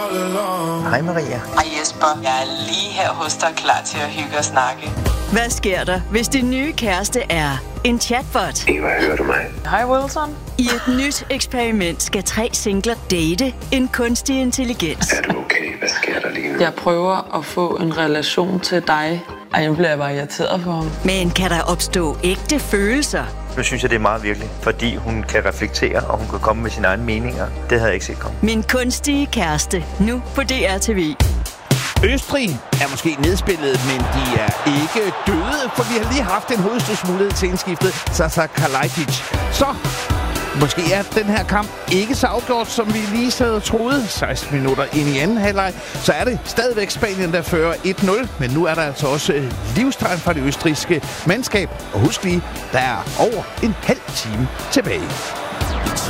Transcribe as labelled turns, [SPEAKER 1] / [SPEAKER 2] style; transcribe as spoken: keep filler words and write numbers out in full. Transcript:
[SPEAKER 1] Hej Maria.
[SPEAKER 2] Hej Jesper. Jeg er lige her hos dig, klar til at hygge og snakke.
[SPEAKER 3] Hvad sker der, hvis din nye kæreste er en chatbot?
[SPEAKER 4] Eva, hører du mig?
[SPEAKER 2] Hej Wilson.
[SPEAKER 3] I et nyt eksperiment skal tre singler date en kunstig intelligens.
[SPEAKER 4] Er du okay? Hvad sker der lige nu?
[SPEAKER 2] Jeg prøver at få en relation til dig. Ej, jeg bliver bare irriteret på ham.
[SPEAKER 3] Men kan der opstå ægte følelser?
[SPEAKER 1] Nu synes jeg, det er meget virkelig, fordi hun kan reflektere, og hun kan komme med sine egne meninger. Det havde jeg ikke set komme.
[SPEAKER 3] Min kunstige kæreste, nu på D R T V.
[SPEAKER 5] Østrig er måske nedspillet, men de er ikke døde, for vi har lige haft en hovedstødsmulighed til indskiftet, Sasa Kalajdzic. Så måske er den her kamp ikke så afgjort, som vi lige sad og troede. seksten minutter ind i anden halvleg, så er det stadigvæk Spanien, der fører et nul. Men nu er der altså også livstegn fra det østrigske mandskab. Og husk lige, der er over en halv time tilbage.